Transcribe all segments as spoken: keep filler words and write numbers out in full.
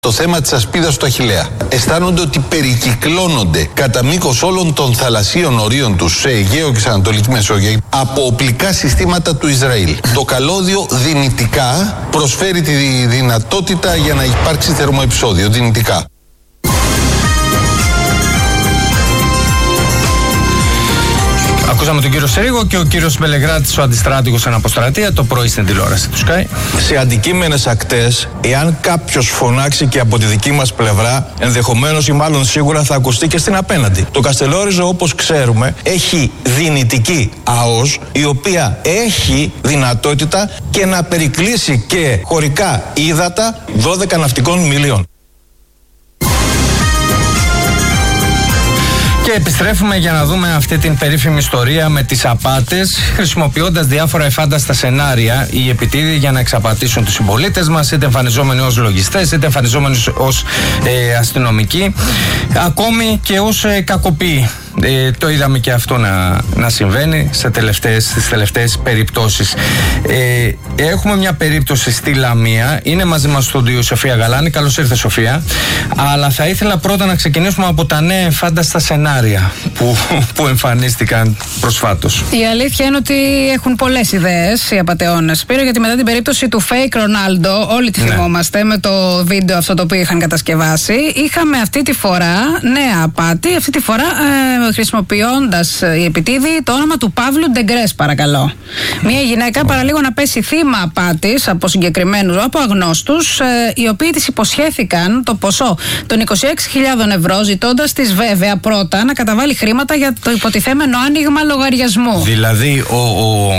Το θέμα της ασπίδας του Αχιλλέα. Αισθάνονται ότι περικυκλώνονται κατά μήκος όλων των θαλασσίων ορίων τους σε Αιγαίο και σε Ανατολική Μεσόγειο από οπλικά συστήματα του Ισραήλ. Το καλώδιο δυνητικά προσφέρει τη δυνατότητα για να υπάρξει θερμοεπεισόδιο. Δυνητικά. Ακούσαμε τον κύριο Σερίγο και ο κύριος Μελεγράτης, ο αντιστράτηγος στην αποστρατεία, το πρωί στην τηλεόραση του Sky. Σε αντικείμενες ακτές, εάν κάποιος φωνάξει και από τη δική μας πλευρά, ενδεχομένως ή μάλλον σίγουρα θα ακουστεί και στην απέναντι. Το Καστελόριζο, όπως ξέρουμε, έχει δυνητική ΑΟΣ, η οποία έχει δυνατότητα και να περικλείσει και χωρικά ύδατα δώδεκα ναυτικών μιλίων. Και επιστρέφουμε για να δούμε αυτή την περίφημη ιστορία με τις απάτες, χρησιμοποιώντας διάφορα εφάνταστα σενάρια οι επιτίδιοι για να εξαπατήσουν τους συμπολίτες μας, είτε εμφανιζόμενοι ως λογιστές, είτε εμφανιζόμενοι ως ε, αστυνομικοί, ακόμη και ως ε, κακοποιοί. Ε, το είδαμε και αυτό να, να συμβαίνει σε τελευταίες, στις τελευταίες περιπτώσεις. Ε, έχουμε μια περίπτωση στη Λαμία. Είναι μαζί μας στο στούντιο η Σοφία Γαλάνη. Καλώς ήρθε, Σοφία. Αλλά θα ήθελα πρώτα να ξεκινήσουμε από τα νέα εμφάνταστα σενάρια που, που εμφανίστηκαν προσφάτως. Η αλήθεια είναι ότι έχουν πολλές ιδέες οι απατεώνες. Πήρα γιατί μετά την περίπτωση του fake Ronaldo, όλοι τη θυμόμαστε, ναι, με το βίντεο αυτό το οποίο είχαν κατασκευάσει. Είχαμε αυτή τη φορά νέα απάτη, αυτή τη φορά ε, χρησιμοποιώντας οι επιτίδιοι το όνομα του Παύλου Ντεγκρές, παρακαλώ. Μια γυναίκα παραλίγο να πέσει θύμα απάτης από συγκεκριμένους, από αγνώστους, ε, οι οποίοι της υποσχέθηκαν το ποσό των είκοσι έξι χιλιάδες ευρώ, ζητώντας της βέβαια πρώτα να καταβάλει χρήματα για το υποτιθέμενο άνοιγμα λογαριασμού. Δηλαδή ο, ο,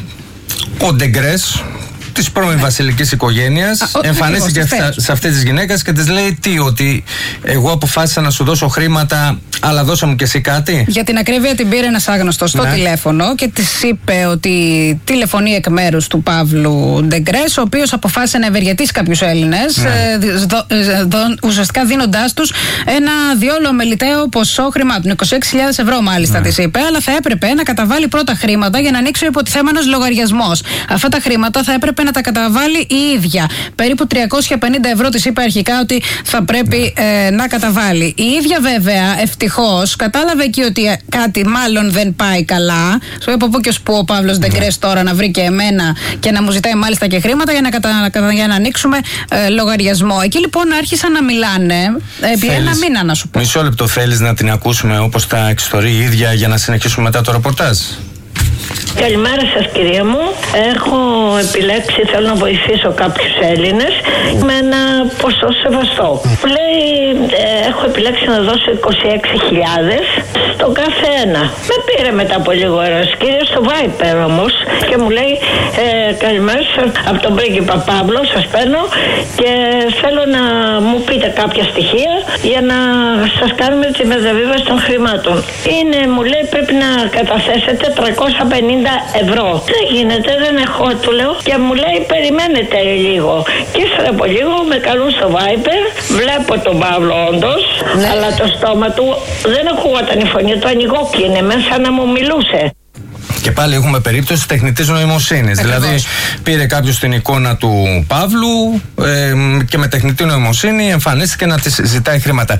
ο Ντεγκρές της πρώην βασιλικής οικογένειας εμφανίστηκε σε αυτές τις γυναίκες και της λέει τι, ότι εγώ αποφάσισα να σου δώσω χρήματα, αλλά δώσα μου και εσύ κάτι. Για την ακρίβεια την πήρε ένας άγνωστος στο ναι. τηλέφωνο και της είπε ότι τηλεφωνεί εκ μέρους του Παύλου Ντεγκρές, ο οποίος αποφάσισε να ευεργετήσει κάποιους Έλληνες, ναι. δο, δο, ουσιαστικά δίνοντάς τους ένα διόλο μελιτέο ποσό χρημάτων, είκοσι έξι χιλιάδες ευρώ μάλιστα, ναι. της είπε, αλλά θα έπρεπε να καταβάλει πρώτα χρήματα για να ανοίξει ο υποτιθέμενος λογαριασμός. Αυτά τα χρήματα θα έπρεπε να τα καταβάλει η ίδια. Περίπου τριακόσια πενήντα ευρώ της είπε αρχικά ότι θα πρέπει ε, να καταβάλει. Η ίδια βέβαια ευτυχώς κατάλαβε εκεί ότι κάτι μάλλον δεν πάει καλά. Σου είπα από και ως που ο Παύλος Ντεγκρές τώρα να βρει και εμένα και να μου ζητάει μάλιστα και χρήματα για να, κατα... για να ανοίξουμε ε, λογαριασμό. Εκεί λοιπόν άρχισαν να μιλάνε επί ένα μήνα, να σου πω. Μισό λεπτό, θέλεις να την ακούσουμε όπως τα εξιστορεί η ίδια για να συνεχίσουμε μετά το ρεπορτάζ? Καλημέρα σας, κυρία μου. Έχω επιλέξει, θέλω να βοηθήσω κάποιους Έλληνες με ένα ποσό σεβαστό. Μου λέει, ε, έχω επιλέξει να δώσω είκοσι έξι χιλιάδες στον κάθε ένα. Με πήρε μετά από λίγο ένας κύριος στο Viper όμως και μου λέει, ε, καλημέρα σας, από τον πρίγκιπα Παύλο σας παίρνω και θέλω να μου πείτε κάποια στοιχεία για να σας κάνουμε τη μεταβίβαση των χρημάτων. Είναι, μου λέει, πρέπει να καταθέσετε τριακόσια πενήντα ευρώ. Δεν γίνεται, δεν έχω, του λέω, και μου λέει περιμένετε λίγο. Και ύστερα από λίγο με καλούν στο Viper, βλέπω τον Παύλο όντως, ναι. αλλά το στόμα του δεν ακούγονταν η φωνή του, ανοιγόκλεινε μέσα να μου μιλούσε. Και πάλι έχουμε περίπτωση τεχνητής νοημοσύνης. Δηλαδή, πήρε κάποιος την εικόνα του Παύλου ε, και με τεχνητή νοημοσύνη εμφανίστηκε να της ζητάει χρήματα.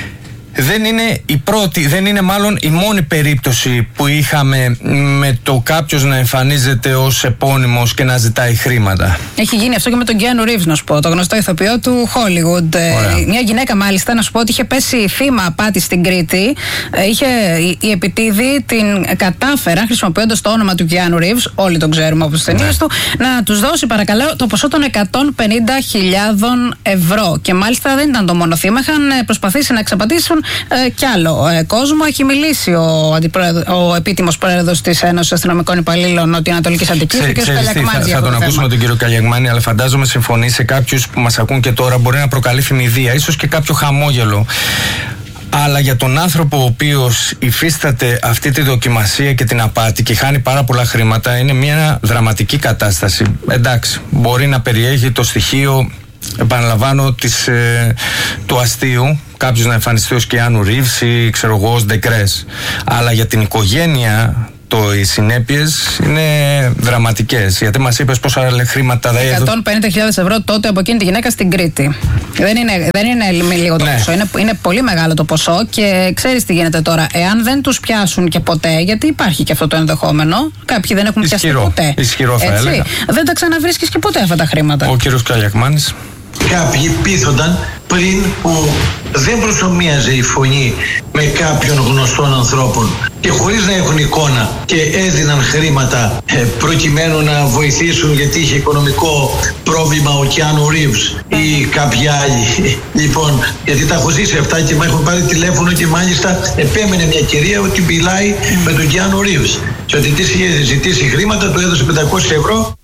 Δεν είναι η πρώτη, δεν είναι μάλλον η μόνη περίπτωση που είχαμε με το κάποιος να εμφανίζεται ως επώνυμος και να ζητάει χρήματα. Έχει γίνει αυτό και με τον Keanu Reeves, να σου πω, το γνωστό ηθοποιό του Hollywood. Ωραία. Μια γυναίκα, μάλιστα, να σου πω ότι είχε πέσει θύμα απάτη στην Κρήτη. Είχε, η επιτίδιοι την κατάφεραν, χρησιμοποιώντας το όνομα του Keanu Reeves, όλοι τον ξέρουμε από τις ταινίες του, να τους δώσει, παρακαλώ, το ποσό των εκατόν πενήντα χιλιάδων ευρώ. Και μάλιστα δεν ήταν το μόνο θύμα, είχαν προσπαθήσει να εξαπατήσουν Ε, κι άλλο ε, κόσμο. Έχει μιλήσει ο, ο επίτιμος πρόεδρος της Ένωσης Αστυνομικών Υπαλλήλων Νοτιοανατολικής Αττικής, ο κ. Καλιακμάνη. Θα, θα τον ακούσουμε τον κύριο Καλιακμάνη, αλλά φαντάζομαι συμφωνεί σε κάποιους που μας ακούν και τώρα μπορεί να προκαλεί θυμηδία, ίσως και κάποιο χαμόγελο. Αλλά για τον άνθρωπο ο οποίος υφίσταται αυτή τη δοκιμασία και την απάτη και χάνει πάρα πολλά χρήματα, είναι μια δραματική κατάσταση. Εντάξει, μπορεί να περιέχει το στοιχείο, επαναλαμβάνω, της, ε, του αστείου, κάποιος να εμφανιστεί ως Keanu Reeves ή ξέρω εγώ ως Ντεγκρές, αλλά για την οικογένεια αυτό. Οι συνέπειες είναι δραματικές. Γιατί μας είπες πόσα χρήματα δεν έδωσε. εκατόν πενήντα χιλιάδες ευρώ τότε από εκείνη τη γυναίκα στην Κρήτη. Δεν είναι, δεν είναι λίγο το ναι. ποσό. Είναι, είναι πολύ μεγάλο το ποσό και ξέρεις τι γίνεται τώρα. Εάν δεν τους πιάσουν και ποτέ, γιατί υπάρχει και αυτό το ενδεχόμενο. Κάποιοι δεν έχουν πιάσει ποτέ. Ισχυρό θα έτσι, έλεγα. Δεν τα ξαναβρίσκεις και ποτέ αυτά τα χρήματα. Ο κύριος Καλιακμάνης. Κάποιοι πείθονταν πριν που δεν προσωμίαζε η φωνή με κάποιων γνωστών ανθρώπων και χωρίς να έχουν εικόνα και έδιναν χρήματα ε, προκειμένου να βοηθήσουν γιατί είχε οικονομικό πρόβλημα ο Κιάνου Ρίβς ή κάποιοι άλλοι. Λοιπόν, γιατί τα έχω ζήσει αυτά και μου έχουν πάρει τηλέφωνο και μάλιστα επέμενε μια κυρία ότι μιλάει με τον Κιάνου Ρίβς και ότι της είχε ζητήσει χρήματα, του έδωσε πεντακόσια ευρώ.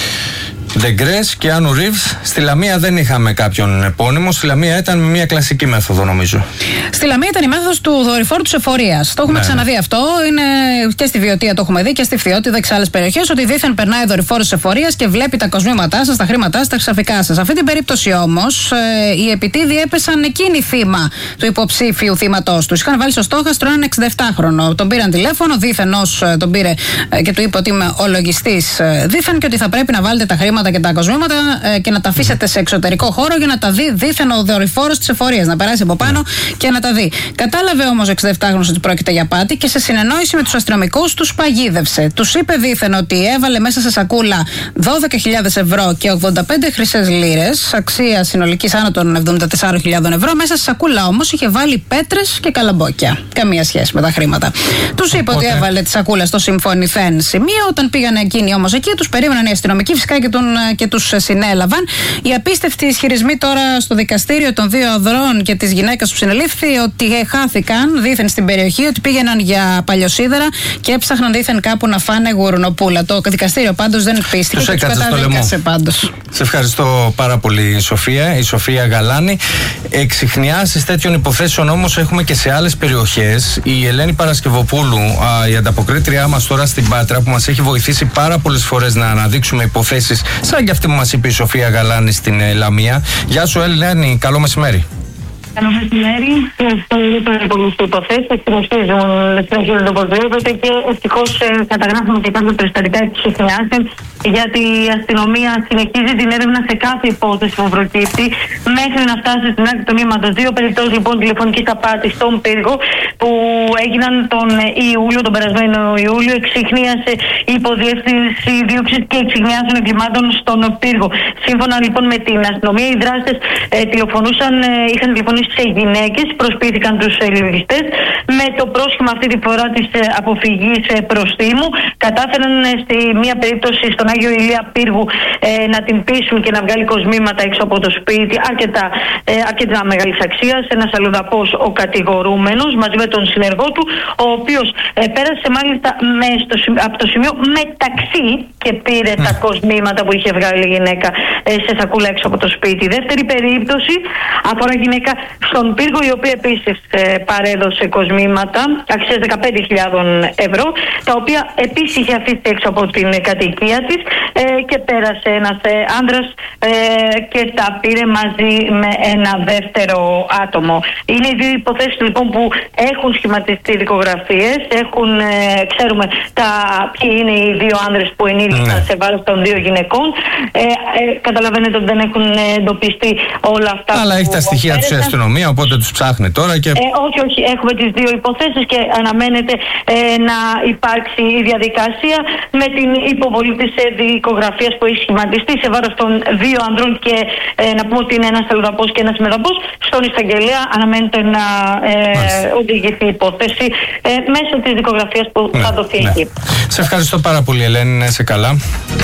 Ντεγκρές και Άνου Ρίβς. Στη Λαμία δεν είχαμε κάποιον επώνυμο. Στη Λαμία ήταν με μια κλασική μέθοδο, νομίζω. Στη Λαμία ήταν η μέθοδος του δορυφόρου της εφορίας. Το έχουμε ναι. ξαναδεί αυτό. Είναι και στη Βιωτία το έχουμε δει και στη Φθιώτιδα και σε άλλες περιοχές. Ότι δήθεν περνάει δορυφόρος της εφορίας και βλέπει τα κοσμήματά σας, τα χρήματά σας, τα ξαφικά σας. Σε αυτή την περίπτωση όμως, ε, οι επιτίδιοι έπεσαν εκείνη θύμα του υποψήφιου θύματός τους. Είχαν βάλει στο στόχαστρο έναν εξήντα επτάχρονο. Τον πήραν τηλέφωνο, δήθεν ως τον πήρε ε, και του είπε ότι είμαι ο λογιστής ε, δήθεν και ότι θα πρέπει να βάλετε τα χρήματα και τα κοσμήματα ε, και να τα αφήσετε σε εξωτερικό χώρο για να τα δει δίθεν ο δορυφόρος της εφορίας. Να περάσει από πάνω και να τα δει. Κατάλαβε όμως ο εξήντα επτάχρονος ότι πρόκειται για πάτη και σε συνεννόηση με τους αστυνομικούς τους παγίδευσε. Τους είπε δίθεν ότι έβαλε μέσα σε σακούλα δώδεκα χιλιάδες ευρώ και ογδόντα πέντε χρυσές λίρες, αξία συνολικής άνω των εβδομήντα τεσσάρων χιλιάδων ευρώ. Μέσα σε σακούλα όμως είχε βάλει πέτρες και καλαμπόκια. Καμία σχέση με τα χρήματα. Τους είπε ότι έβαλε τη σακούλα στο συμφωνηθέν σημείο. Όταν πήγαν εκείνοι όμως εκεί, τους περίμεναν οι αστυνομικοί φυσικά και τον και τους συνέλαβαν. Οι απίστευτοι ισχυρισμοί τώρα στο δικαστήριο των δύο ανδρών και της γυναίκας που συνελήφθη ότι χάθηκαν δήθεν στην περιοχή, ότι πήγαιναν για παλιοσίδερα και έψαχναν δήθεν κάπου να φάνε γουρνοπούλα. Το δικαστήριο πάντως δεν πίστηκε και τους καταδίκασε πάντως. Σε ευχαριστώ πάρα πολύ, Σοφία. Η Σοφία Γαλάνη. Εξιχνιάσεις τέτοιων υποθέσεων όμως έχουμε και σε άλλες περιοχές. Η Ελένη Παρασκευοπούλου, α, η ανταποκρίτριά μας τώρα στην Πάτρα, που μας έχει βοηθήσει πάρα πολλές φορές να αναδείξουμε υποθέσεις σαν και αυτή που μας είπε η Σοφία Γαλάνη στην ε, Λαμία. Γεια σου, Ελένη, καλό μεσημέρι. Καλό μεσημέρι. Ευχαριστώ πάρα πολύ στις υποθέσεις. Συνεχίζονται όπως βλέπετε και ευτυχώς καταγράφουμε και κάποια περιστατικά εξιχνιάσεων, γιατί η αστυνομία συνεχίζει την έρευνα σε κάθε υπόθεση που προκύπτει μέχρι να φτάσει στην άκρη του νήματος. Δύο περιπτώσεις λοιπόν τηλεφωνικής απάτης στον Πύργο που έγιναν τον Ιούλιο, τον περασμένο Ιούλιο. Εξιχνίασε η υποδιεύθυνση δίωξης και εξιχνιάσεων εγκλημάτων στον Πύργο. Σύμφωνα λοιπόν με την αστυνομία, οι δράστες ε, τηλεφωνούσαν, ε, είχαν τηλεφωνήσει σε γυναίκες, προσποιήθηκαν τους λογιστές με το πρόσχημα αυτή τη φορά της ε, αποφυγής ε, προστίμου. Κατάφεραν ε, στη μία περίπτωση στον Άγιο Ηλία Πύργου ε, να την πείσουν και να βγάλει κοσμήματα έξω από το σπίτι, αρκετά, ε, αρκετά μεγάλης αξίας. Ένας αλλοδαπός ο κατηγορούμενος μαζί με τον συνεργό του, ο οποίος ε, πέρασε μάλιστα με στο, από το σημείο μεταξύ και πήρε mm. τα κοσμήματα που είχε βγάλει η γυναίκα ε, σε σακούλα έξω από το σπίτι. Δεύτερη περίπτωση αφορά γυναίκα στον Πύργο, η οποία επίσης ε, παρέδωσε κοσμήματα αξίας δεκαπέντε χιλιάδες ευρώ, τα οποία επίσης είχε αφήσει έξω από την κατοικία της ε, και πέρασε ένας ε, άνδρας ε, και τα πήρε μαζί με ένα δεύτερο άτομο. Είναι οι δύο υποθέσεις λοιπόν που έχουν σχηματιστεί δικογραφίες, έχουν, ε, ξέρουμε τα, ποιοι είναι οι δύο άνδρες που ενήλικαν ναι. σε βάρος των δύο γυναικών. Ε, ε, καταλαβαίνετε ότι δεν έχουν εντοπιστεί όλα αυτά. Αλλά έχει τα στοιχεία του η αστυνομία, οπότε τους ψάχνει τώρα και... Ε, όχι, όχι, έχουμε τις δύο υποθέσεις και αναμένεται ε, να υπάρξει η διαδικασία με την υποβολή της ε, δικογραφίας που έχει σχηματιστεί σε βάρος των δύο ανδρών και ε, να πούμε ότι είναι ένας αλλοδαπός και ένας μεδαπός. Στον εισαγγελέα αναμένεται να ε, οδηγηθεί η υπόθεση ε, μέσω της δικογραφίας που ναι, θα δοθεί ναι. εκεί. Σε ευχαριστώ πάρα πολύ, Ελένη, να είσαι καλά.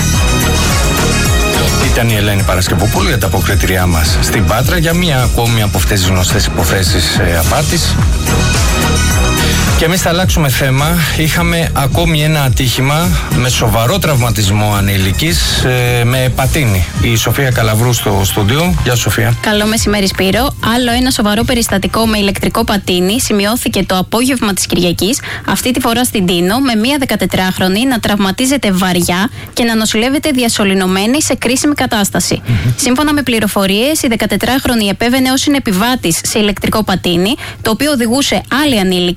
Ήταν η Ελένη Παρασκευοπούλου, η ανταποκριτριά μας στην Πάτρα, για μία ακόμη από αυτές τις γνωστές υποθέσεις ε, απάτης. Και εμείς θα αλλάξουμε θέμα. Είχαμε ακόμη ένα ατύχημα με σοβαρό τραυματισμό ανήλικης ε, με πατίνι. Η Σοφία Καλαβρού στο στούντιο. Γεια σου, Σοφία. Καλό μεσημέρι, Σπύρο. Άλλο ένα σοβαρό περιστατικό με ηλεκτρικό πατίνι σημειώθηκε το απόγευμα της Κυριακής, αυτή τη φορά στην Τίνο, με μία δεκατετράχρονη να τραυματίζεται βαριά και να νοσηλεύεται διασωληνωμένη σε κρίσιμη κατάσταση. Mm-hmm. Σύμφωνα με πληροφορίες, η δεκατετράχρονη επέβαινε ως συνεπιβάτης σε ηλεκτρικό πατίνι, το οποίο οδηγούσε άλλη ανήλικη,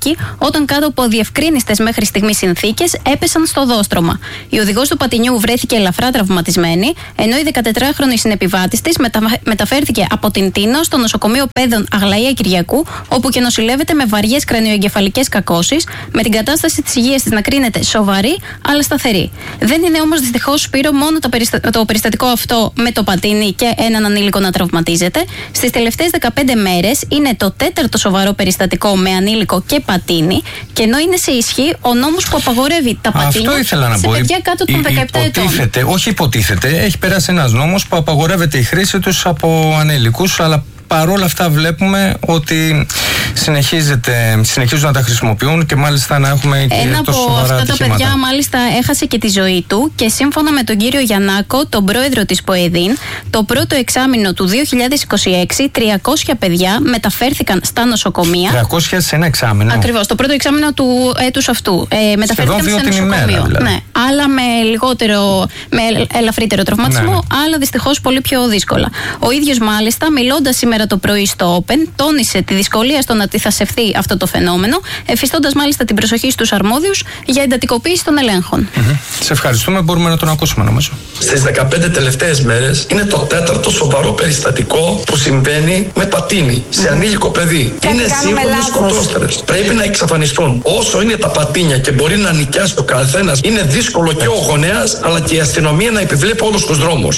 όταν κάτω από διευκρίνιστες μέχρι στιγμή συνθήκες έπεσαν στο δόστρωμα. Η οδηγός του πατινιού βρέθηκε ελαφρά τραυματισμένη, ενώ η δεκατετράχρονη συνεπιβάτης της μετα... μεταφέρθηκε από την Τίνο στο νοσοκομείο Παιδών Αγλαία Κυριακού, όπου και νοσηλεύεται με βαριές κρανιοεγκεφαλικές κακώσεις, με την κατάσταση της υγείας της να κρίνεται σοβαρή αλλά σταθερή. Δεν είναι όμως δυστυχώς, Σπύρο, μόνο το, περιστα... το περιστατικό αυτό με το πατίνι και έναν ανήλικο να τραυματίζεται. Στις τελευταίες δεκαπέντε μέρες είναι το τέταρτο σοβαρό περιστατικό με ανήλικο και πατίνι, και ενώ είναι σε ισχύ ο νόμος που απαγορεύει τα πατίνια σε παιδιά κάτω των δεκαεπτά ετών. Όχι υποτίθεται, έχει περάσει ένας νόμος που απαγορεύεται η χρήση τους από ανήλικους, αλλά παρόλα αυτά βλέπουμε ότι συνεχίζεται, συνεχίζουν να τα χρησιμοποιούν και μάλιστα να έχουμε και ένα τόσο από σοβαρά αυτά τα ατυχήματα. παιδιά μάλιστα έχασε και τη ζωή του, και σύμφωνα με τον κύριο Γιαννάκο, τον πρόεδρο της ΠΟΕΔΗΝ, το πρώτο εξάμηνο του δύο χιλιάδες είκοσι έξι τριακόσια παιδιά μεταφέρθηκαν στα νοσοκομεία. τριακόσια σε ένα εξάμηνο. Ακριβώς, το πρώτο εξάμηνο του έτους αυτού. Ε, μεταφέρθηκαν σε νοσοκομείο. Ημέρα, δηλαδή. Ναι, άλλα με λιγότερο, με ελαφρύτερο τραυματισμό, ναι, ναι. άλλα δυστυχώς πολύ πιο δύσκολα. Ο ίδιος μάλιστα, μιλώντας σήμερα το πρωί στο Open, τόνισε τη δυσκολία στο να αντιθασευθεί αυτό το φαινόμενο, εφιστώντας μάλιστα την προσοχή στους αρμόδιους για εντατικοποίηση των ελέγχων. Mm-hmm. Σε ευχαριστούμε, μπορούμε να τον ακούσουμε νομίζω. Στις δεκαπέντε τελευταίες μέρες είναι το τέταρτο σοβαρό περιστατικό που συμβαίνει με πατίνι σε ανήλικο παιδί. Και είναι σύγχρονες σκοτώστερες. Πρέπει να εξαφανιστούν. Όσο είναι τα πατίνια και μπορεί να νοικιάσει ο καθένας, είναι δύσκολο και ο γονέας αλλά και η αστυνομία να επιβλέπει όλους τους δρόμους.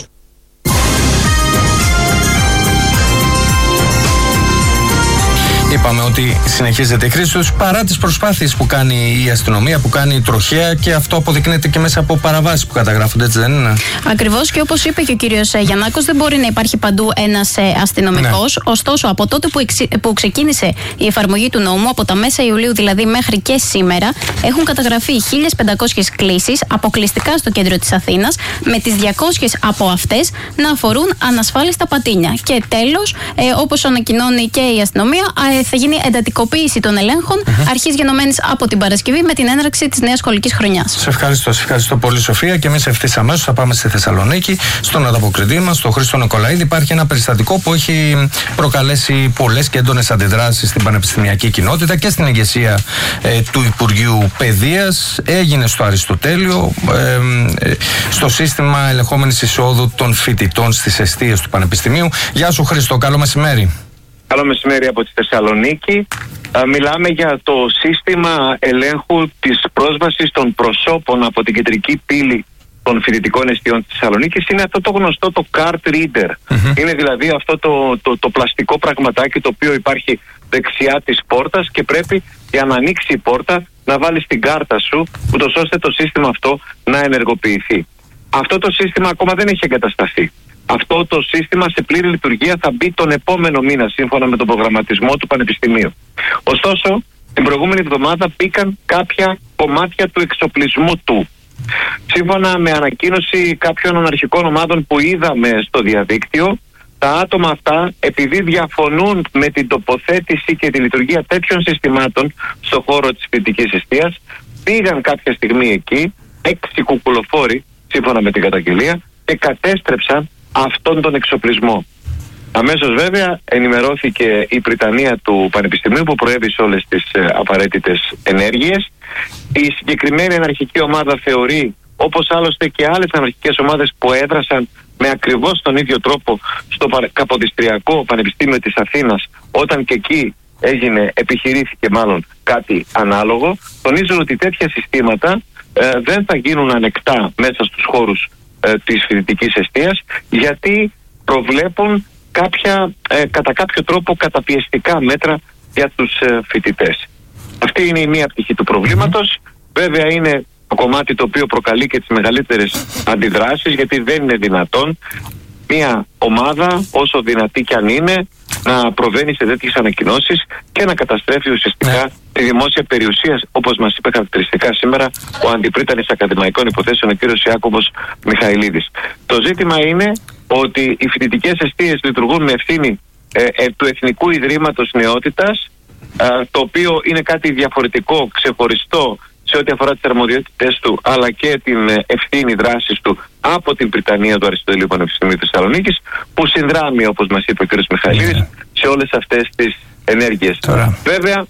Είπαμε ότι συνεχίζεται η χρήση τους παρά τις προσπάθειες που κάνει η αστυνομία, που κάνει η τροχέα, και αυτό αποδεικνύεται και μέσα από παραβάσεις που καταγράφονται, έτσι δεν είναι? Ακριβώς, και όπως είπε και ο κύριος Γιαννάκος, δεν μπορεί να υπάρχει παντού ένας αστυνομικός. Ναι. Ωστόσο, από τότε που, εξ, που ξεκίνησε η εφαρμογή του νόμου, από τα μέσα Ιουλίου δηλαδή μέχρι και σήμερα, έχουν καταγραφεί χίλιες πεντακόσιες κλήσεις αποκλειστικά στο κέντρο της Αθήνας, με τις διακόσιες από αυτές να αφορούν ανασφάλιστα πατίνια. Και τέλος, ε, όπως ανακοινώνει και η αστυνομία, ε, θα γίνει εντατικοποίηση των ελέγχων mm-hmm. αρχής γενομένης από την Παρασκευή με την έναρξη της νέας σχολικής χρονιάς. Σε ευχαριστώ, σε ευχαριστώ πολύ, Σοφία. Και εμείς ευθύς αμέσως θα πάμε στη Θεσσαλονίκη, στον ανταποκριτή μας, τον Χρήστο Νικολαίδη. Υπάρχει ένα περιστατικό που έχει προκαλέσει πολλές και έντονες αντιδράσεις στην πανεπιστημιακή κοινότητα και στην ηγεσία ε, του Υπουργείου Παιδείας. Έγινε στο Αριστοτέλειο, ε, ε, στο σύστημα ελεγχόμενης εισόδου των φοιτητών στις εστίες του Πανεπιστημίου. Γεια σου, Χρήστο, καλό μεσημέρι. Καλό μεσημέρι από τη Θεσσαλονίκη. Μιλάμε για το σύστημα ελέγχου της πρόσβασης των προσώπων από την κεντρική πύλη των φοιτητικών εστιών της Θεσσαλονίκης. Είναι αυτό το γνωστό το card reader. Mm-hmm. Είναι δηλαδή αυτό το, το, το πλαστικό πραγματάκι το οποίο υπάρχει δεξιά της πόρτας και πρέπει για να ανοίξει η πόρτα να βάλεις την κάρτα σου, ούτως ώστε το σύστημα αυτό να ενεργοποιηθεί. Αυτό το σύστημα ακόμα δεν έχει εγκατασταθεί. Αυτό το σύστημα σε πλήρη λειτουργία θα μπει τον επόμενο μήνα σύμφωνα με τον προγραμματισμό του Πανεπιστημίου. Ωστόσο, την προηγούμενη εβδομάδα μπήκαν κάποια κομμάτια του εξοπλισμού του. Σύμφωνα με ανακοίνωση κάποιων αναρχικών ομάδων που είδαμε στο διαδίκτυο, τα άτομα αυτά, επειδή διαφωνούν με την τοποθέτηση και τη λειτουργία τέτοιων συστημάτων στον χώρο της φοιτητικής εστίας, πήγαν κάποια στιγμή εκεί, έξι κουκουλοφόροι, σύμφωνα με την καταγγελία, και κατέστρεψαν αυτόν τον εξοπλισμό. Αμέσως βέβαια ενημερώθηκε η Πριτανεία του Πανεπιστημίου που προέβησε όλες τις ε, απαραίτητες ενέργειες. Η συγκεκριμένη αναρχική ομάδα θεωρεί, όπως άλλωστε και άλλες αναρχικές ομάδες που έδρασαν με ακριβώς τον ίδιο τρόπο στο Καποδιστριακό Πανεπιστήμιο της Αθήνας, όταν και εκεί έγινε, επιχειρήθηκε μάλλον κάτι ανάλογο, τονίζουν ότι τέτοια συστήματα ε, δεν θα γίνουν ανεκτά μέσα στους χώρους της φοιτητικής εστίας, γιατί προβλέπουν κάποια, ε, κατά κάποιο τρόπο καταπιεστικά μέτρα για τους ε, φοιτητές. Αυτή είναι η μία πτυχή του προβλήματος. Βέβαια είναι το κομμάτι το οποίο προκαλεί και τις μεγαλύτερες αντιδράσεις, γιατί δεν είναι δυνατόν μία ομάδα, όσο δυνατή κι αν είναι, να προβαίνει σε τέτοιες ανακοινώσεις και να καταστρέφει ουσιαστικά ναι. τη δημόσια περιουσία, όπως μας είπε χαρακτηριστικά σήμερα ο Αντιπρίτανης Ακαδημαϊκών Υποθέσεων, ο κ. Ιάκωβος Μιχαηλίδης. Το ζήτημα είναι ότι οι φοιτητικές εστίες λειτουργούν με ευθύνη ε, ε, του Εθνικού Ιδρύματος Νεότητας, ε, το οποίο είναι κάτι διαφορετικό, ξεχωριστό σε ό,τι αφορά τις αρμοδιότητες του, αλλά και την ευθύνη δράσης του από την Πριτανεία του Αριστοτελείου Πανεπιστημίου της Θεσσαλονίκης, που συνδράμει, όπως μας είπε ο κ. Μιχαηλίδης, σε όλες αυτές τις ενέργειες. Τώρα. Βέβαια,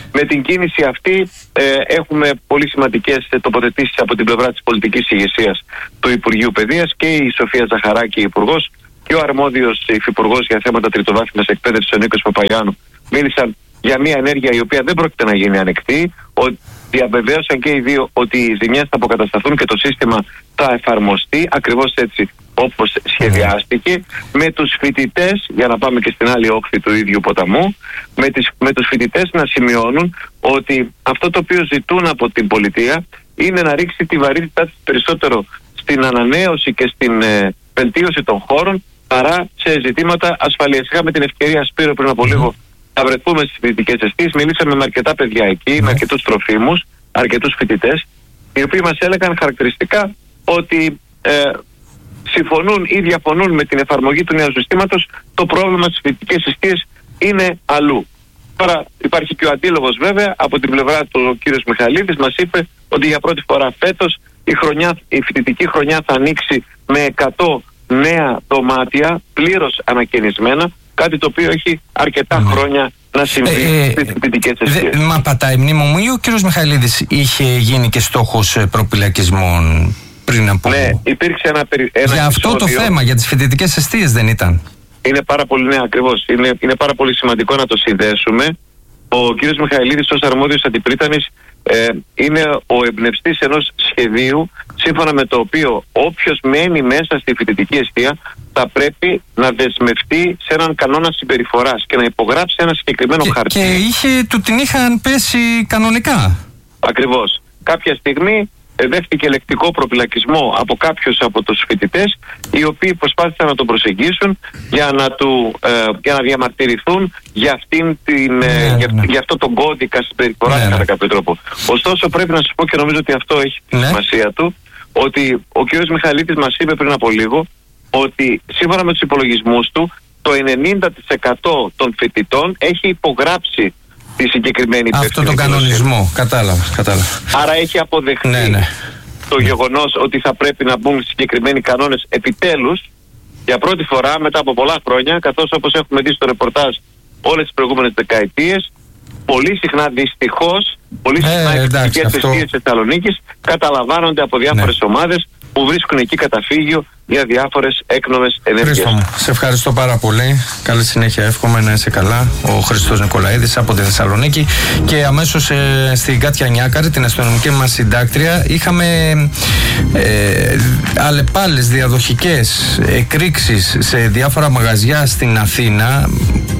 Με την κίνηση αυτή ε, έχουμε πολύ σημαντικές τοποθετήσεις από την πλευρά της πολιτικής ηγεσίας του Υπουργείου Παιδείας, και η Σοφία Ζαχαράκη, υπουργός, και ο αρμόδιος υφυπουργός για θέματα τριτοβάθμιας εκπαίδευσης, ο Νίκος Παπαγιάννου, μίλησαν για μια ενέργεια η οποία δεν πρόκειται να γίνει ανεκτή. Διαβεβαίωσαν και οι δύο ότι οι ζημιές θα αποκατασταθούν και το σύστημα θα εφαρμοστεί ακριβώς έτσι όπως σχεδιάστηκε, με τους φοιτητές, για να πάμε και στην άλλη όχθη του ίδιου ποταμού, με, τις, με τους φοιτητές να σημειώνουν ότι αυτό το οποίο ζητούν από την πολιτεία είναι να ρίξει τη βαρύτητά της περισσότερο στην ανανέωση και στην ε, βελτίωση των χώρων, παρά σε ζητήματα ασφαλείας. Είχαμε την ευκαιρία, Σπύρο, πριν από λίγο να βρεθούμε στις φοιτητικές εστίες. Μιλήσαμε με αρκετά παιδιά εκεί, με αρκετούς τροφίμους, αρκετούς φοιτητές, οι οποίοι μας έλεγαν χαρακτηριστικά ότι ε, συμφωνούν ή διαφωνούν με την εφαρμογή του νέου συστήματος. Το πρόβλημα στις φοιτητικές εστίες είναι αλλού. Τώρα υπάρχει και ο αντίλογος, βέβαια, από την πλευρά του ο κύριος Μιχαλίδης μας είπε ότι για πρώτη φορά φέτος η, χρονιά, η φοιτητική χρονιά θα ανοίξει με εκατό νέα δωμάτια πλήρως ανακαινισμένα, κάτι το οποίο έχει αρκετά ναι. χρόνια να συμβεί ε, ε, στις φοιτητικές εστίες. Μα πατάει μνήμη μου, ή ο κύριος Μιχαλίδης είχε γίνει και στόχος προπυλακισμών πριν από... Ναι, υπήρξε ένα, ένα για αυτό επεισόδιο. Το θέμα, για τις φοιτητικές εστίες δεν ήταν? Είναι πάρα πολύ, ναι, ακριβώς. Είναι, είναι πάρα πολύ σημαντικό να το συνδέσουμε. Ο κύριος Μιχαηλίδης ως αρμόδιος αντιπρίτανης ε, είναι ο εμπνευστής ενός σχεδίου, σύμφωνα με το οποίο όποιος μένει μέσα στη φοιτητική εστία θα πρέπει να δεσμευτεί σε έναν κανόνα συμπεριφοράς και να υπογράψει ένα συγκεκριμένο και, χαρτί. Και είχε, του την είχαν πέσει κανονικά. Ακριβώς. Κάποια στιγμή δέχτηκε λεκτικό προπυλακισμό από κάποιους από τους φοιτητές, οι οποίοι προσπάθησαν να τον προσεγγίσουν για να, του, ε, για να διαμαρτυρηθούν για, αυτήν την, ναι, ε, για, ναι. για αυτό τον κώδικα συμπεριφοράς, ναι, κατά ναι. κάποιο τρόπο. Ωστόσο πρέπει να σας πω, και νομίζω ότι αυτό έχει τη ναι. σημασία του, ότι ο κ. Μιχαλίτης μας είπε πριν από λίγο ότι σύμφωνα με τους υπολογισμούς του το ενενήντα τοις εκατό των φοιτητών έχει υπογράψει τη συγκεκριμένη αυτό τον κανονισμό. Κατάλαβα, κατάλαβα. Άρα έχει αποδεχθεί ναι, ναι. το ναι. γεγονός ότι θα πρέπει να μπουν συγκεκριμένοι κανόνες επιτέλους, για πρώτη φορά μετά από πολλά χρόνια, καθώς όπως έχουμε δει στο ρεπορτάζ όλες τις προηγούμενες δεκαετίες, πολύ συχνά δυστυχώς, πολύ συχνά οι φοιτητικές εστίες της Θεσσαλονίκης καταλαμβάνονται από διάφορες ναι. ομάδες που βρίσκουν εκεί καταφύγιο για διάφορες έκνομες ενέργειες. Χρήστο μου, σε ευχαριστώ πάρα πολύ. Καλή συνέχεια, εύχομαι να είσαι καλά. Ο Χριστός Νικολαίδης από τη Θεσσαλονίκη. Και αμέσως ε, στην Κάτια Νιάκαρη, την αστυνομική μας συντάκτρια, είχαμε ε, αλλεπάλλες διαδοχικές εκρήξεις σε διάφορα μαγαζιά στην Αθήνα.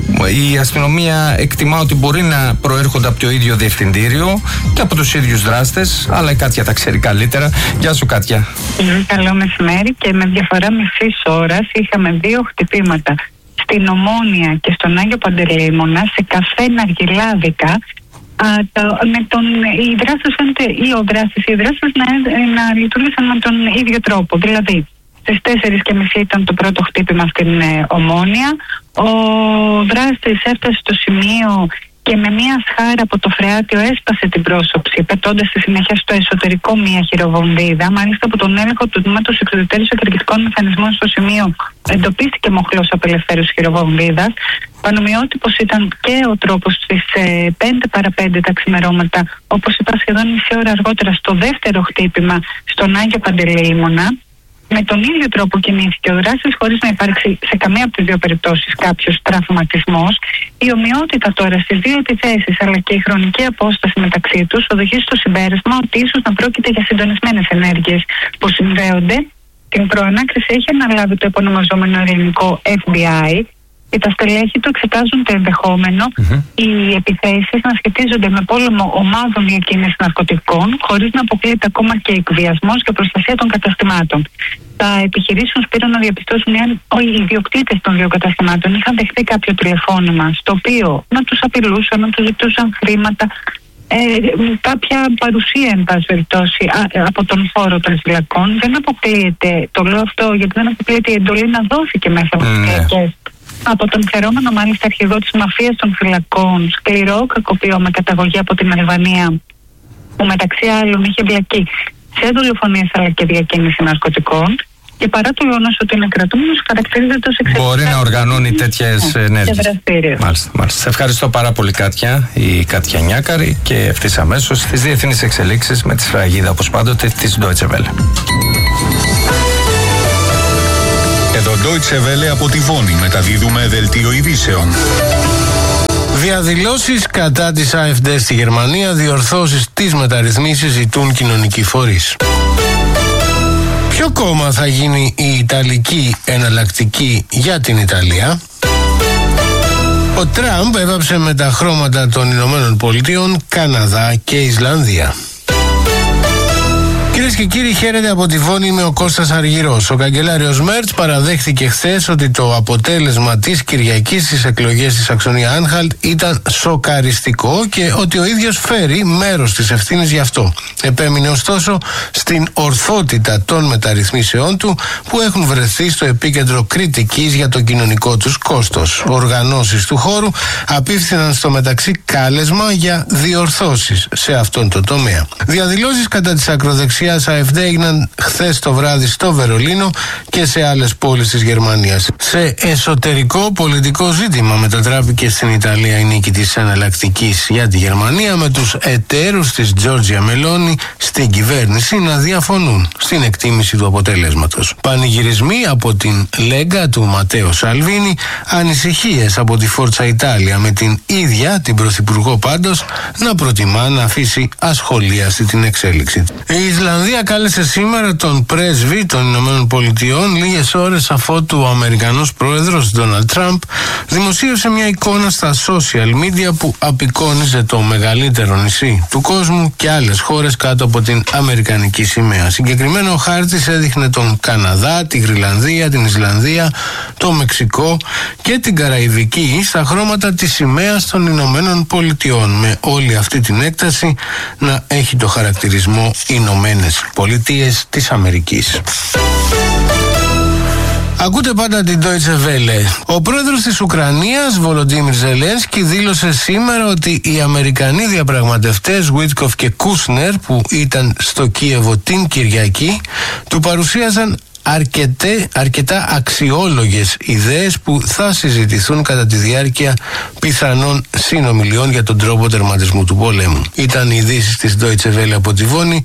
Η αστυνομία εκτιμά ότι μπορεί να προέρχονται από το ίδιο διευθυντήριο και από τους ίδιους δράστες, αλλά η Κάτια τα ξέρει καλύτερα. Γεια σου, Κάτια. Καλό μεσημέρι. Και με διαφορά μισής ώρας είχαμε δύο χτυπήματα στην Ομόνια και στον Άγιο Παντελεήμονα, σε καφέ Ναργιλάδικα. Α, το, με τον, οι δράστες φαίνεται, ή ο δράστης, οι δράστες να, να λειτουργήσαν με τον ίδιο τρόπο. Δηλαδή, στις τέσσερις και μισή ήταν το πρώτο χτύπημα στην ε, Ομόνια. Ο δράστης έφτασε στο σημείο και με μία σχάρα από το φρεάτιο έσπασε την πρόσωψη, πετώντας στη συνέχεια στο εσωτερικό μία χειροβομβίδα. Μάλιστα, από τον έλεγχο του τμήματος εξωτερικών εκρηκτικών μηχανισμών στο σημείο εντοπίστηκε μοχλός απελευθέρωσης χειροβομβίδας. Πανομοιότυπος ήταν και ο τρόπος στις ε, πέντε παρά πέντε τα ξημερώματα, όπως είπα σχεδόν μισή ώρα αργότερα, στο δεύτερο χτύπημα στον Άγιο Παντελεήμονα. Με τον ίδιο τρόπο κινήθηκε ο δράστης, χωρίς να υπάρξει σε καμία από τις δύο περιπτώσεις κάποιος τραυματισμός. Η ομοιότητα τώρα στις δύο επιθέσεις, αλλά και η χρονική απόσταση μεταξύ τους, οδηγεί στο συμπέρασμα ότι ίσως να πρόκειται για συντονισμένες ενέργειες που συνδέονται. Την προανάκριση έχει αναλάβει το επωνομαζόμενο ελληνικό εφ μπι άι. Και τα στελέχη του εξετάζουν το ενδεχόμενο mm-hmm. οι επιθέσεις να σχετίζονται με πόλεμο ομάδων διακίνησης ναρκωτικών, χωρίς να αποκλείεται ακόμα και εκβιασμός και προστασία των καταστημάτων. Θα επιχειρήσουν, Σπύρο, να διαπιστώσουν εάν οι ιδιοκτήτες των δύο καταστημάτων είχαν δεχτεί κάποιο τηλεφώνημα στο οποίο να τους απειλούσαν, να τους ζητούσαν χρήματα, ε, κάποια παρουσία, εν πάση περιπτώσει, από τον χώρο των φυλακών. Δεν αποκλείεται, το λέω αυτό γιατί δεν αποκλείεται η εντολή να δόθηκε μέσα από τις φυλακές. Από τον φερόμενο μάλιστα αρχηγό της μαφίας των φυλακών, σκληρό κακοποιό με καταγωγή από την Αλβανία, που μεταξύ άλλων είχε εμπλακεί σε δολοφονίες αλλά και διακίνηση ναρκωτικών. και παρά το γεγονός ότι είναι κρατούμενος, χαρακτηρίζεται ως εξαιρετικά. Μπορεί να οργανώνει τέτοιες ενέργειες. Μάλιστα, μάλιστα. Σε ευχαριστώ πάρα πολύ, Κάτια, η Κάτια Νιάκαρη, και ευθύς αμέσως στις διεθνείς εξελίξεις με τη σφραγίδα, όπως πάντοτε, της Deutsche Welle. Εδώ Deutsche Welle από τη Βόνη, μεταδίδουμε δελτίο ειδήσεων. Διαδηλώσεις κατά της AfD στη Γερμανία, διορθώσεις της μεταρρυθμίσεις ζητούν κοινωνικοί φορείς. Ποιο κόμμα θα γίνει η Ιταλική εναλλακτική για την Ιταλία? Ο Τραμπ έβαψε με τα χρώματα των Ηνωμένων Πολιτείων, Καναδά και Ισλανδία. Κυρίες και κύριοι, χαίρετε από τη Βόνη, είμαι ο Κώστας Αργυρός. Ο καγκελάριος Μέρτς παραδέχθηκε χθες ότι το αποτέλεσμα της Κυριακής στις εκλογές στη Σαξονία Άνχαλτ ήταν σοκαριστικό και ότι ο ίδιος φέρει μέρος της ευθύνης γι' αυτό. Επέμεινε ωστόσο στην ορθότητα των μεταρρυθμίσεών του που έχουν βρεθεί στο επίκεντρο κριτικής για το κοινωνικό τους κόστος. Οργανώσεις του χώρου απίφθηναν στο μεταξύ κάλεσμα για διορθώσεις σε αυτόν τον τομέα. Διαδηλώσεις κατά της ακροδεξιάς AfD έγιναν χθες το βράδυ στο Βερολίνο και σε άλλες πόλεις της Γερμανίας. Σε εσωτερικό πολιτικό ζήτημα μετατράπηκε στην Ιταλία η νίκη της εναλλακτικής για τη Γερμανία, με τους εταίρους της Τζόρτζια Μελόνι στην κυβέρνηση να διαφωνούν στην εκτίμηση του αποτελέσματος. Πανηγυρισμοί από την Λέγκα του Ματέο Σαλβίνι, ανησυχίες από τη Φόρτσα Ιτάλια, με την ίδια την Πρωθυπουργό πάντως να προτιμά να αφήσει ασχολίαστη την εξέλιξη. Η Ισλανδία κάλεσε σήμερα τον πρέσβη των Ηνωμένων Πολιτειών λίγες ώρες αφότου ο Αμερικανός πρόεδρος Ντόναλντ Τραμπ δημοσίευσε μια εικόνα στα social media που απεικόνιζε το μεγαλύτερο νησί του κόσμου και άλλες χώρες κάτω από την αμερικανική σημαία. Συγκεκριμένο ο χάρτης έδειχνε τον Καναδά, τη Γροιλανδία, την Ισλανδία, το Μεξικό και την Καραϊβική στα χρώματα της σημαίας των Ηνωμένων Πολιτειών, με όλη αυτή την έκταση να έχει το χαρακτηρισμό Ηνωμένες Πολιτείες της Αμερικής. Ακούτε πάντα την Deutsche Welle. Ο πρόεδρος της Ουκρανίας, Βολοντίμιρ Ζελένσκι, δήλωσε σήμερα ότι οι Αμερικανοί διαπραγματευτές Βίτκοφ και Κούσνερ, που ήταν στο Κίεβο την Κυριακή, του παρουσίαζαν αρκετέ, αρκετά αξιόλογες ιδέες που θα συζητηθούν κατά τη διάρκεια πιθανών συνομιλιών για τον τρόπο τερματισμού του πολέμου. Ήταν οι ειδήσεις της Deutsche Welle από τη Βόνη.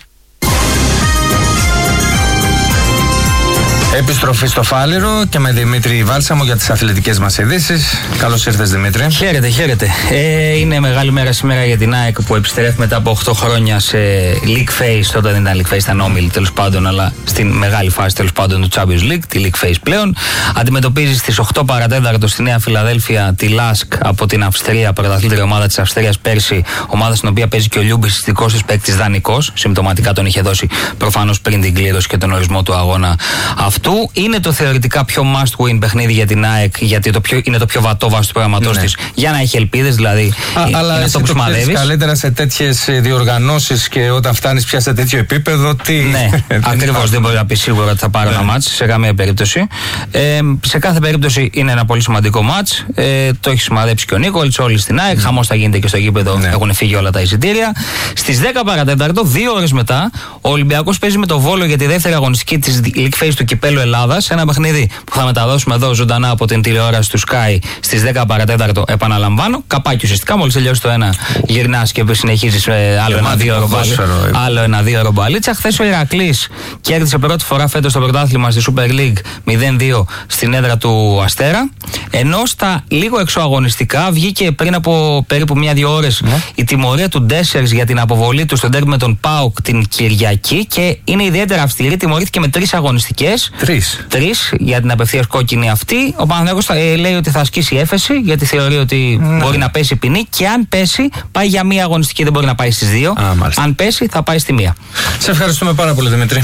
Επιστροφή στο Φάληρο και με Δημήτρη Βάλσαμο για τις αθλητικές μας ειδήσεις. Καλώς ήρθες, Δημήτρη. Χαίρετε, χαίρετε. Ε, είναι μεγάλη μέρα σήμερα για την ΑΕΚ που επιστρέφει μετά από οκτώ χρόνια σε League Phase. Τότε δεν ήταν League Phase, ήταν όμιλη τέλος πάντων, αλλά στην μεγάλη φάση τέλος πάντων του Champions League, τη League Phase πλέον. Αντιμετωπίζει στις οκτώ παρατέταρτο στη Νέα Φιλαδέλφια τη Λάσκ από την Αυστρία, πρωταθλήτρια ομάδα της Αυστρίας πέρσι, ομάδα στην οποία παίζει και ο Λιούμπης, δικός της παίκτης δανεικός. Συμπτωματικά τον είχε δώσει προφανώς πριν την κλήρωση και τον ορισμό του αγώνα αυτού. Είναι το θεωρητικά πιο must win παιχνίδι για την ΑΕΚ, γιατί το πιο, είναι το πιο βατό βάση του προγραμματός, ναι, της, για να έχει ελπίδες, δηλαδή. Α, είναι αλλά αυτό που σημαδεύεις. Καλύτερα σε τέτοιες διοργανώσεις και όταν φτάνεις πια σε τέτοιο επίπεδο, τι. Ναι, ακριβώς. Δεν μπορεί να πει σίγουρα ότι θα πάρει, ναι, ένα μάτς σε καμία περίπτωση. Ε, σε κάθε περίπτωση είναι ένα πολύ σημαντικό μάτς. Ε, το έχει σημαδέψει και ο Νίκολιτς, όλοι στην ΑΕΚ. Mm. Χαμός θα γίνεται και στο γήπεδο, ναι, έχουν φύγει όλα τα εισιτήρια. Στις δέκα παρατέταρτο, δύο ώρες μετά, ο Ολυμπιακός παίζει με το Βόλο για τη δεύτερη αγωνιστική της League Phase του Κυπέλλου Ελλάδας. Ένα παιχνίδι που θα μεταδώσουμε εδώ ζωντανά από την τηλεόραση του Sky στις δέκα παρατέταρτο. Επαναλαμβάνω, καπάκι ουσιαστικά. Μόλις τελειώσει το ένα, γυρνάς και συνεχίζεις ε, άλλο, ένα, δύο άλλο ένα δύο ώρο μπαλίτσα. Χθες ο Ηρακλής κέρδισε πρώτη φορά φέτος το πρωτάθλημα στη Super League μηδέν δύο στην έδρα του Αστέρα. Ενώ στα λίγο εξωαγωνιστικά βγήκε πριν από περίπου μία-δύο ώρες, ναι, η τιμωρία του Ντέσσερς για την αποβολή του στον τέρμι με τον ΠΑΟΚ την Κυριακή και είναι ιδιαίτερα αυστηρή. Τιμωρήθηκε με τρεις αγωνιστικές. Τρεις. Τρεις για την απευθείας κόκκινη αυτή. Ο Παναθηναϊκός ε, λέει ότι θα ασκήσει έφεση, γιατί θεωρεί ότι, ναι, μπορεί να πέσει ποινή, και αν πέσει πάει για μία αγωνιστική, δεν μπορεί να πάει στις δύο. Α, αν πέσει θα πάει στη μία. Σε ευχαριστούμε πάρα πολύ, Δημήτρη.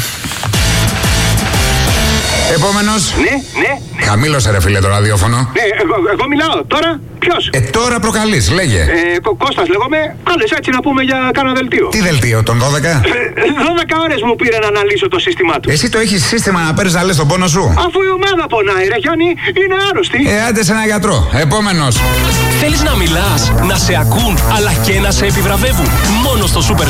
Επόμενος. Ναι, ναι, ναι. Χαμήλωσε ρε φίλε το ραδιόφωνο. Ναι, εγώ, εγώ μιλάω. Τώρα ποιος? Ε, τώρα προκαλείς, λέγε. Ε, Κω, Κώστας λέγομαι. Κάλες έτσι να πούμε για κάνα δελτίο. Τι δελτίο, τον δώδεκα? Ε, δώδεκα ώρες μου πήρε να αναλύσω το σύστημά του. Εσύ το έχεις σύστημα να παίρνεις να λες τον πόνο σου? Αφού η ομάδα πονάει, ρε Γιάννη, είναι άρρωστη. Ε, άντε σε ένα γιατρό. Επόμενος. Θέλεις να μιλάς, να σε ακούν, αλλά και να σε επιβραβεύουν? Μόνο στο Super